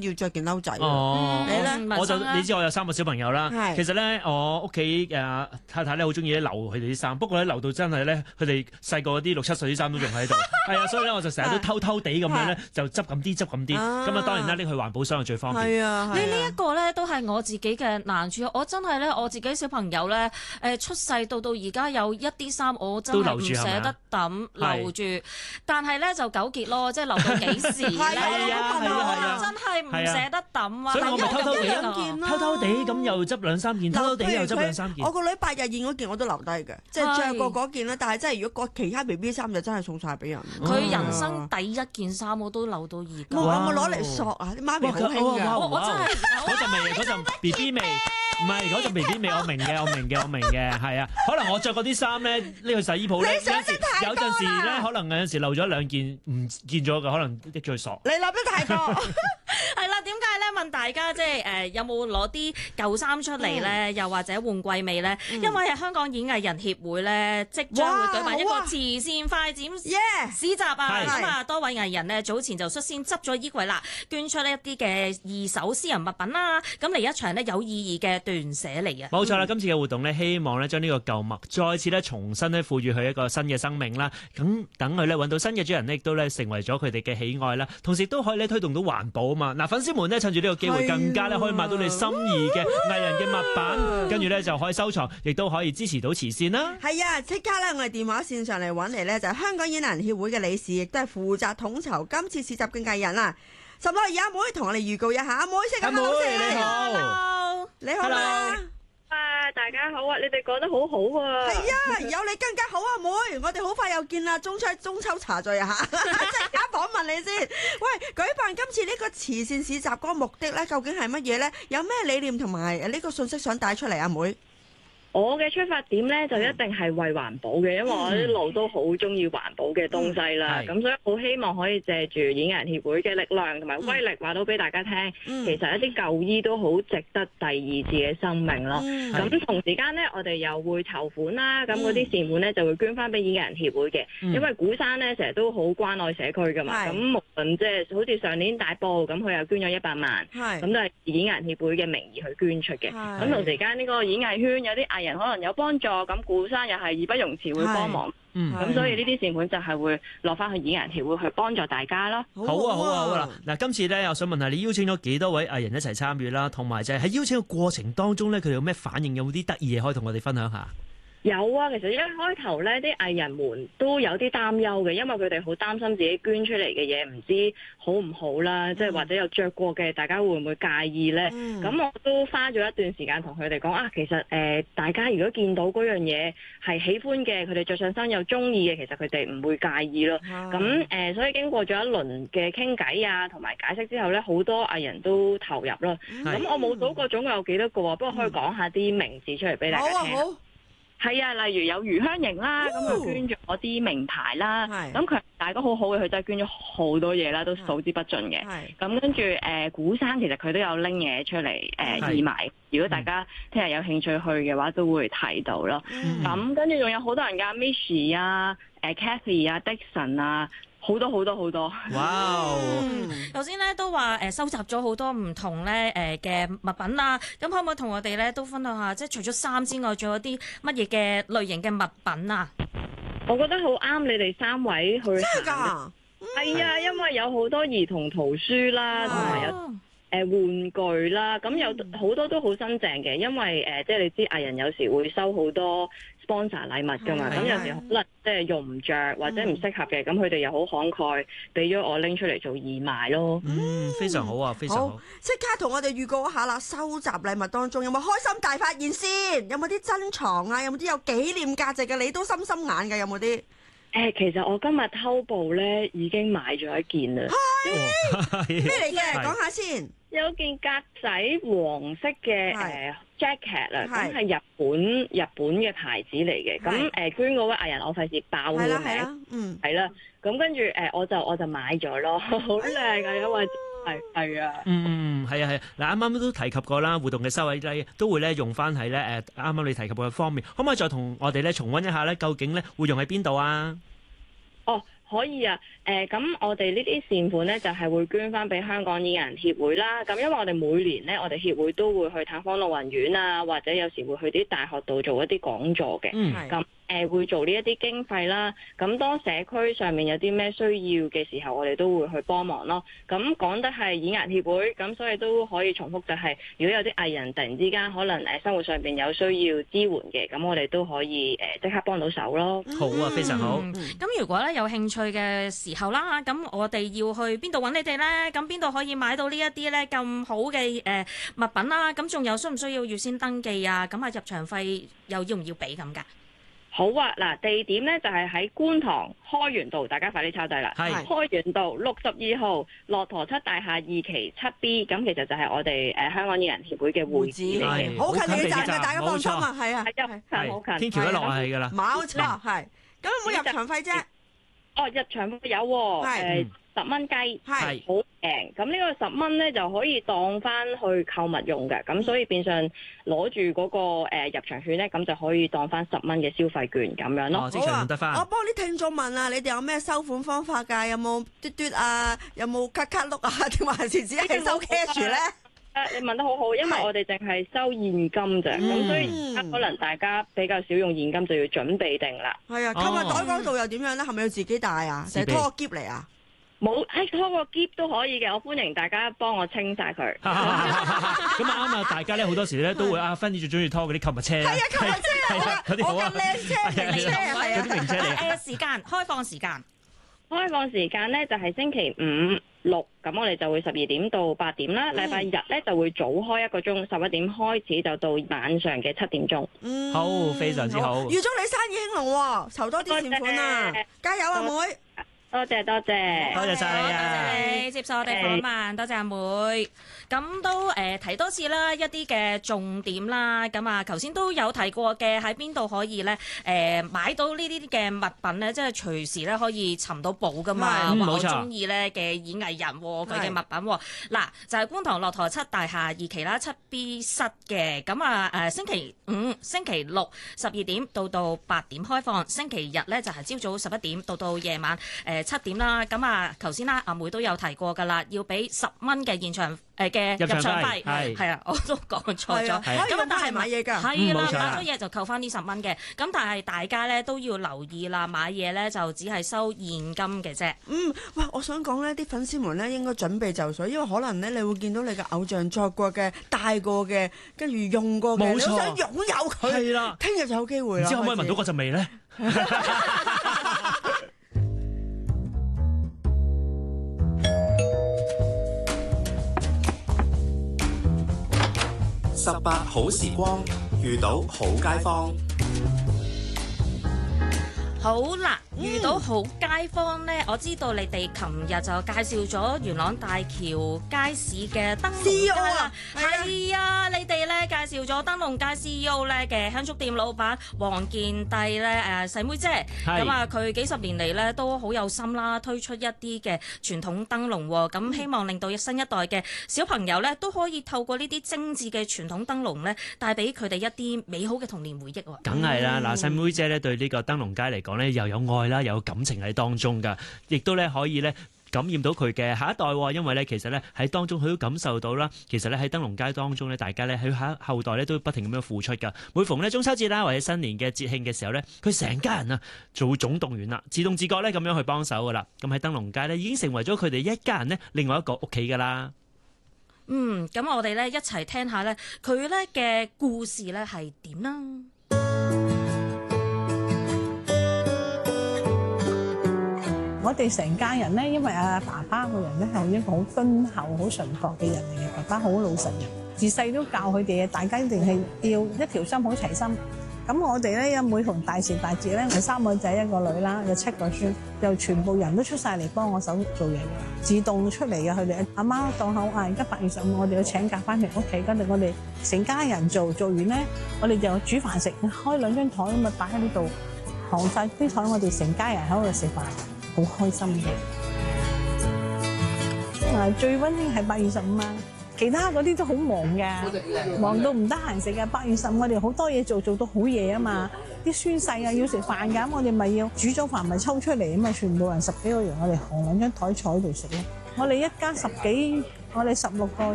要着件褸仔。 哦， 你咧？ 你知我有3個小朋友啦。其實咧，我屋企太太咧好中意留佢哋啲衫，不過咧留到真係咧，佢哋細個啲6、7歲啲衫都仲喺度。係啊，所以咧我就成日都偷偷地咁樣咧，就執咁啲。咁啊當然啦，拎去環保箱係最方便。 你呢一個咧都係我自己嘅難處。我真係咧，我自己小朋友咧，出世到而家有一啲衫，我真係唔捨得抌留住，但係咧就糾結咯，即係留到幾時咧？我真係唔捨得抌啊！ 所以我咪偷偷地咁又執2、3件，偷偷地又執2、3件。 我個女8日宴嗰件我都留低嘅，即係着過嗰件啦。但係真係如果其他 BB 衫就真係送晒俾人。 佢人生第一件衫我都留到而家。 有冇攞嚟索啊？啲媽咪好興㗎。 我真係嗰陣 BB 味，唔係嗰陣 BB 味，我明嘅，係啊。可能我着嗰啲衫咧，呢個洗衣鋪咧，有陣時咧，可能有陣時漏咗2件唔見咗嘅，可能拎咗去索。 你諗得太多。 係啦，點解咧？問大家即係有冇攞啲舊衫出嚟咧？又或者換季味咧？因為係香港演藝人協會咧，即將會舉辦一個慈善快閃市集啊！咁啊，多位藝人咧早前就率先執咗衣櫃啦，捐出一啲嘅2手私人物品啦，咁嚟一場咧有意義嘅斷捨離啊！ 冇錯啦，今次嘅活動咧，希望咧將呢個舊物再次咧重新咧賦予佢一個新嘅生命啦。咁等佢咧揾到新嘅主人咧，亦都咧成為咗佢哋嘅喜愛啦。同時都可以咧推動到環保啊嘛！嗱，粉絲們咧趁住呢個機會，更加咧可以買到你心儀嘅藝人嘅物品，跟住咧就可以收藏，亦都可以支持到慈善啦。 係啊，即刻咧我哋電話線上嚟揾嚟咧，就係香港演藝人協會嘅理事，亦都係負責統籌今次市集嘅藝人啦。16月阿妹同我哋預告一下，阿妹先， 阿妹你好， 你好啦。 大家好啊！你哋講得好好啊！ 係啊，有你更加好啊，妹！我哋好快又見啦，中秋茶聚啊嚇！即刻訪問你先。喂，舉辦今次呢個慈善市集嗰個目的咧，究竟係乜嘢咧？有咩理念同埋呢個信息想帶出嚟，阿妹？ 我嘅出發點咧就一定係為環保嘅，因為我一路都好中意環保嘅東西啦。咁所以好希望可以借住演藝人協會嘅力量同埋威力，話到俾大家聽，其實一啲舊衣都好值得第2次嘅生命咯。咁同時間咧，我哋又會籌款啦。咁嗰啲善款咧就會捐翻俾演藝人協會嘅，因為古山咧成日都好關愛社區噶嘛。咁無論即係好似上年大埔咁，佢又捐咗100萬，咁都係演藝人協會嘅名義去捐出嘅。咁同時間呢個演藝圈有啲藝人可能有幫助，咁古山又係義不容辭會幫忙，咁所以呢啲善款就係會落翻去演藝人協會去幫助大家咯。 好啊！嗱，今次咧，我想問下你邀請咗幾多位藝人一齊參與啦，同埋就係喺邀請嘅過程當中咧，佢哋有咩反應？有冇啲得意嘢可以同我哋分享下？ 有啊，其實一開頭咧，啲藝人們都有啲擔憂嘅，因為佢哋好擔心自己捐出嚟嘅嘢唔知好唔好啦，即係或者有着過嘅，大家會唔會介意咧？咁我都花咗一段時間同佢哋講啊，其實大家如果見到嗰樣嘢係喜歡嘅，佢哋着上身又中意嘅，其實佢哋唔會介意咯。咁所以經過咗一輪嘅傾偈啊，同埋解釋之後咧，好多藝人都投入咯。咁我冇數過總共有幾多個啊，不過可以講下啲名字出嚟俾大家聽。係啊，例如有余香凝啦，咁佢捐咗啲名牌啦，咁佢大哥好好嘅，佢真係捐咗好多嘢啦，都數之不盡嘅。咁跟住古山其實佢都有拎嘢出嚟義賣，如果大家聽日有興趣去嘅話，都會睇到咯。咁跟住仲有好多人㗎 Mishi 啊、Kathy 啊、Dixon 啊。好多！ 哇！ 頭先咧都話收集咗好多唔同咧嘅物品啦，咁可唔可以同我哋咧都分享下，即係除咗衫之外，仲有啲乜嘢嘅類型嘅物品啊？ 我覺得好啱你哋3位去行。 真係㗎？ 係啊，因為有好多兒童圖書啦，同埋有玩具啦，咁有好多都好新淨嘅，因為即係你知藝人有時會收好多 sponsor 禮物噶嘛，咁有時可能即係用唔着或者唔適合嘅，咁佢哋又好慷慨，俾咗我拎出嚟做義賣咯。 非常好啊，非常好！ 即刻同我哋預告一下啦，收集禮物當中有冇開心大發現先？有冇啲珍藏啊？有冇啲有紀念價值嘅？你都心心眼嘅有冇啲？ 其實我今日偷步咧已經買咗一件啦。 咩嚟嘅？講下先。 有件格仔黃色嘅jacket 啊，咁係日本嘅牌子嚟嘅。咁捐嗰位藝人，我費事爆佢個名。係啦。咁跟住我就買咗咯，好靚啊，因為係啊。 係啊。嗱，啱啱都提及過啦，活動嘅收位咧都會咧用翻喺咧啱啱你提及嘅方面，可唔可以再同我哋咧重溫一下咧？究竟咧會用喺邊度啊？ 可以啊，咁我哋呢啲善款咧就係會捐翻俾香港演藝人協會啦。咁因為我哋每年咧，我哋協會都會去探訪老人院啊，或者有時會去啲大學度做一啲講座嘅。咁會做呢一啲經費啦。咁當社區上面有啲咩需要嘅時候，我哋都會去幫忙咯。咁講得係演藝協會，咁所以都可以重複就係，如果有啲藝人突然之間可能生活上邊有需要支援嘅，咁我哋都可以即刻幫到手咯。 好啊，非常好。 咁如果咧有興趣嘅時候啦，咁我哋要去邊度揾你哋咧？咁邊度可以買到呢一啲咧咁好嘅物品啦？咁仲有需唔需要預先登記啊？咁入場費又要唔要俾咁㗎？ 好啊，嗱，地點咧就係喺觀塘開源道，大家快啲抄低啦。係開源道62號駱駝漆大廈2期7B，咁其實就係我哋香港藝人協會嘅會址嚟嘅， 好近你嘅站嘅，大家放心啊，係啊， 係好近， 天橋一落係㗎啦， 冇錯，係。咁有冇入場費啫？ 入場費有喎，10蚊雞，係好平。咁呢個10蚊咧就可以當翻去購物用嘅，咁所以變相攞住嗰個入場券咧，咁就可以當翻10蚊嘅消費券咁樣咯。 即場得翻。 我幫啲聽眾問啊，你哋有咩收款方法㗎？有冇嘟嘟啊？有冇卡卡碌啊？定還是只係收 cash 咧？ 你問得好好，因為我哋淨係收現金啫，咁所以可能大家比較少用現金，就要準備定啦。 係啊，購物袋嗰度又點樣咧？係咪要自己帶啊？成日拖個篋嚟啊？ 冇，拖個篋都可以嘅，我歡迎大家幫我清晒佢。 咁啊啱啊！大家咧好多時咧都會芬姨最中意拖嗰啲購物車。係啊，購物車啊，我架靚車名車係啊， 嗰啲名車嚟。時間開放時間咧就係星期5、6，咁我哋就會12點到8點啦。禮拜日咧就會早開1個鐘，11點開始就到晚上嘅7點鐘。 好，非常之好。 預祝你生意興隆喎，籌多啲善款啊！加油啊，妹！ 多謝多謝晒你啊！ 多謝你接受我哋訪問，多謝阿妹。咁都提多次啦，一啲嘅重點啦。咁啊，頭先都有提過嘅，喺邊度可以咧買到呢啲嘅物品咧，即係隨時咧可以尋到寶噶嘛。我中意咧嘅演藝人佢嘅物品嗱，就係觀塘駱駝漆大廈2期啦7B 室嘅。咁啊星期5、星期6 12點到8點開放，星期日咧就係朝早11點到夜晚7點啦。咁啊頭先啦，阿妹都有提過㗎啦，要俾10蚊嘅現場嘅入場費係啊，我都講錯咗。咁但係買嘢㗎，係啦，買咗嘢就扣翻呢10蚊嘅。咁但係大家咧都要留意啦，買嘢咧就只係收現金嘅啫。 喂，我想講咧，啲粉絲們咧應該準備就緒，因為可能咧你會見到你嘅偶像作過嘅、戴過嘅、跟住用過嘅，你想擁有佢。係啦，聽日就有機會啦。 唔知可唔可以聞到嗰陣味咧 ？18好時光，遇到好街坊。 好啦，遇到好街坊呢，我知道你哋琴日就介紹咗元朗大橋街市嘅燈籠街啦。係啊，你哋咧介紹咗燈籠街 CEO 咧嘅香燭店老闆黃健帝咧細妹姐。咁啊，佢幾十年嚟咧都好有心啦，推出一啲嘅傳統燈籠喎。咁希望令到新一代嘅小朋友咧都可以透過呢啲精緻嘅傳統燈籠咧，帶俾佢哋一啲美好嘅童年回憶喎。 梗係啦，嗱細妹姐咧對呢個燈籠街嚟講咧又有愛啦，又有感情喺當中㗎，亦都咧可以咧感染到佢嘅下一代喎。因為咧其實咧喺當中佢都感受到啦，其實咧喺燈籠街當中咧，大家咧喺後代咧都不停咁樣付出㗎。每逢咧中秋節啦或者新年嘅節慶嘅時候咧，佢成家人啊就會總動員啦，自動自覺咧咁樣去幫手㗎啦。咁喺燈籠街咧已經成為咗佢哋一家人咧另外一個屋企㗎啦。 咁我哋咧一齊聽下咧佢咧嘅故事咧係點啦。 我哋成家人咧，因為爸爸個人咧係一個好敦厚、好淳樸嘅人嚟嘅，爸爸好老實人，自細都教佢哋大家一定係要一條心，好齊心。咁我哋咧，每逢大時大節咧，我3個仔1個女啦，有7個孫，就全部人都出晒嚟幫我手做嘢嘅，自動出嚟嘅。佢哋阿媽檔口而家8月15，我哋要請假翻嚟屋企，跟住我哋成家人做完咧，我哋就煮飯食，開2張台咁啊擺喺呢度，行晒啲台，我哋成家人喺度食飯。好開心嘅，最溫馨係8月15啊！ 其他嗰啲都好忙㗎，忙到唔得閒食㗎。8月15我哋好多嘢做到好夜啊嘛，啲宣誓啊要食飯㗎，我哋咪要煮咗飯咪抽出嚟啊嘛，全部人10幾個人，我哋行兩張台坐喺度食咯。我哋一家10幾，我哋16個。